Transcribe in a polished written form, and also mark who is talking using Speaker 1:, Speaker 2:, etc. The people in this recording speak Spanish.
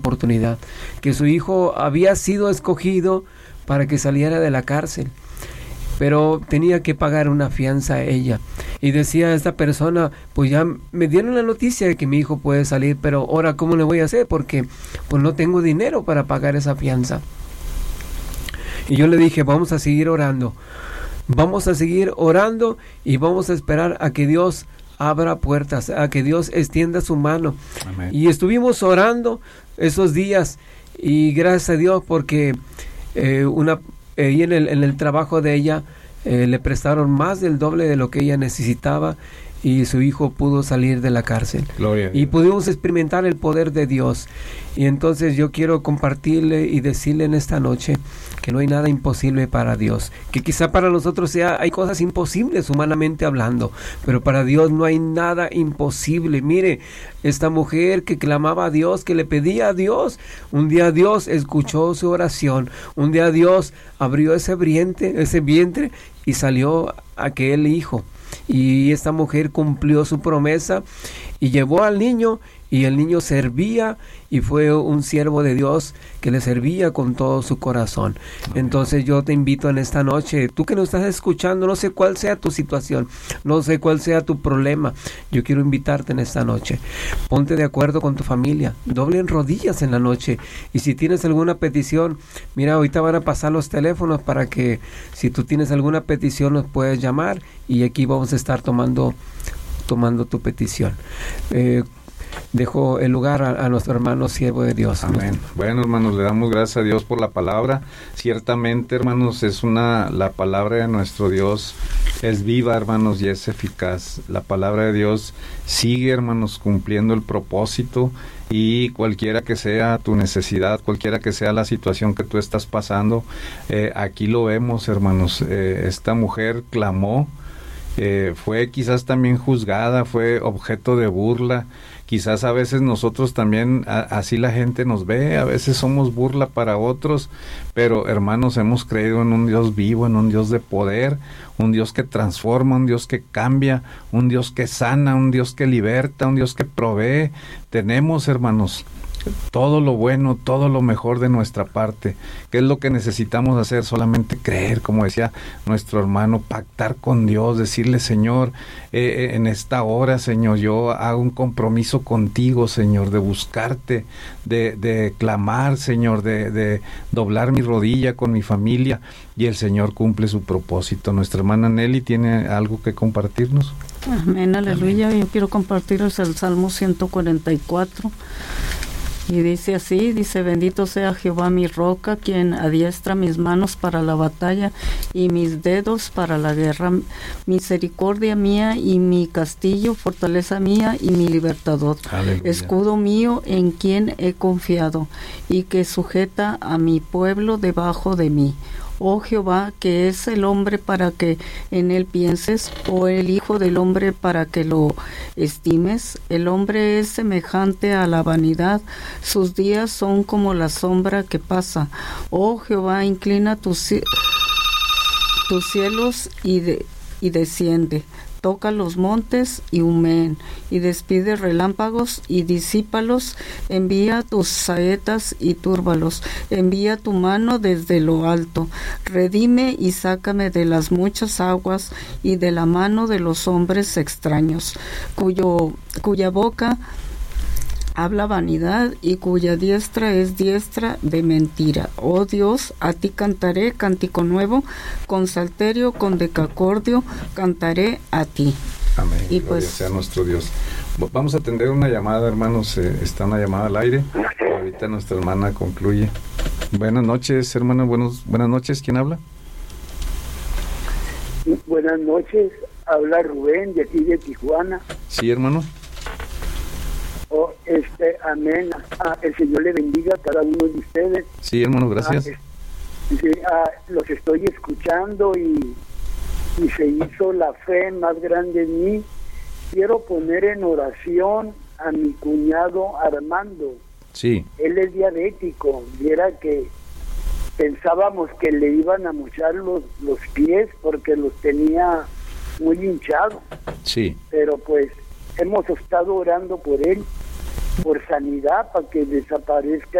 Speaker 1: oportunidad, que su hijo había sido escogido para que saliera de la cárcel, pero tenía que pagar una fianza a ella. Y decía esta persona, pues ya me dieron la noticia de que mi hijo puede salir, pero ahora ¿cómo le voy a hacer? Porque pues no tengo dinero para pagar esa fianza. Y yo le dije, vamos a seguir orando y vamos a esperar a que Dios abra puertas, a que Dios extienda su mano. Amén. Y estuvimos orando esos días y gracias a Dios porque y en el trabajo de ella le prestaron más del doble de lo que ella necesitaba y su hijo pudo salir de la cárcel. Gloria. Y pudimos experimentar el poder de Dios. Y entonces yo quiero compartirle y decirle en esta noche que no hay nada imposible para Dios, que quizá para nosotros hay cosas imposibles humanamente hablando, pero para Dios no hay nada imposible. Mire, esta mujer que clamaba a Dios, que le pedía a Dios, un día Dios escuchó su oración, un día Dios abrió ese vientre y salió aquel hijo. Y esta mujer cumplió su promesa y llevó al niño, y el niño servía y fue un siervo de Dios que le servía con todo su corazón. Entonces yo te invito en esta noche, tú que nos estás escuchando, no sé cuál sea tu situación, no sé cuál sea tu problema, yo quiero invitarte en esta noche. Ponte de acuerdo con tu familia, doblen rodillas en la noche, y si tienes alguna petición, mira, ahorita van a pasar los teléfonos para que si tú tienes alguna petición nos puedes llamar y aquí vamos a estar tomando tu petición. Dejo el lugar a nuestro hermano siervo de Dios.
Speaker 2: Amén. Bueno, hermanos, le damos gracias a Dios por la palabra. Ciertamente, hermanos, la palabra de nuestro Dios es viva, hermanos, y es eficaz. La palabra de Dios sigue, hermanos, cumpliendo el propósito, y cualquiera que sea tu necesidad, cualquiera que sea la situación que tú estás pasando, aquí lo vemos, hermanos. Esta mujer clamó, fue quizás también juzgada, fue objeto de burla. Quizás a veces nosotros también, así la gente nos ve, a veces somos burla para otros, pero hermanos, hemos creído en un Dios vivo, en un Dios de poder, un Dios que transforma, un Dios que cambia, un Dios que sana, un Dios que liberta, un Dios que provee. Tenemos, hermanos, todo lo bueno, todo lo mejor de nuestra parte. ¿Qué es lo que necesitamos hacer? Solamente creer, como decía nuestro hermano, pactar con Dios, decirle, Señor, en esta hora, Señor, yo hago un compromiso contigo, Señor, de buscarte, de clamar, Señor, de doblar mi rodilla con mi familia, y el Señor cumple su propósito. Nuestra hermana Nelly tiene algo que compartirnos.
Speaker 3: Amén, aleluya. Yo quiero compartirles el Salmo 144. Y dice así, bendito sea Jehová mi roca, quien adiestra mis manos para la batalla y mis dedos para la guerra, misericordia mía y mi castillo, fortaleza mía y mi libertador. Aleluya. Escudo mío en quien he confiado, y que sujeta a mi pueblo debajo de mí. Oh Jehová, ¿qué es el hombre para que en él pienses? ¿O el hijo del hombre para que lo estimes? El hombre es semejante a la vanidad, sus días son como la sombra que pasa. Oh Jehová, inclina tus cielos y desciende. Toca los montes y humeen, y despide relámpagos y disípalos. Envía tus saetas y túrbalos. Envía tu mano desde lo alto. Redime y sácame de las muchas aguas y de la mano de los hombres extraños, cuya boca habla vanidad y cuya diestra es diestra de mentira. Oh Dios, a ti cantaré cántico nuevo, con salterio, con decacordio, cantaré a ti.
Speaker 2: Amén. Y gloria sea nuestro Dios. Vamos a atender una llamada, hermanos. Está una llamada al aire. Ahorita nuestra hermana concluye. Buenas noches, hermana. Buenas noches. ¿Quién habla?
Speaker 4: Buenas noches. Habla Rubén, de aquí de Tijuana.
Speaker 2: Sí, hermano.
Speaker 4: Amén. El Señor le bendiga a cada uno de ustedes.
Speaker 2: Sí, hermano, gracias.
Speaker 4: Los estoy escuchando y se hizo la fe más grande en mí. Quiero poner en oración a mi cuñado Armando.
Speaker 2: Sí.
Speaker 4: Él es diabético. Viera que pensábamos que le iban a mochar los pies porque los tenía muy hinchados.
Speaker 2: Sí.
Speaker 4: Pero pues hemos estado orando por él por sanidad, para que desaparezca